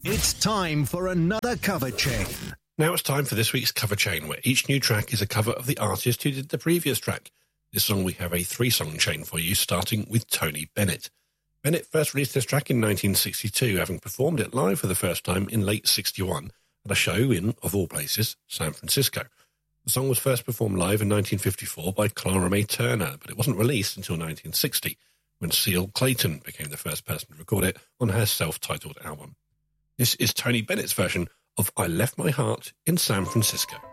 It's time for another cover chain. Now it's time for this week's cover chain, where each new track is a cover of the artist who did the previous track. This song we have a 3-song chain for you, starting with Tony Bennett. Bennett first released this track in 1962, having performed it live for the first time in late 61 at a show in, of all places, San Francisco. The song was first performed live in 1954 by Clara May Turner, but it wasn't released until 1960, when Seal Clayton became the first person to record it on her self-titled album. This is Tony Bennett's version of I Left My Heart in San Francisco.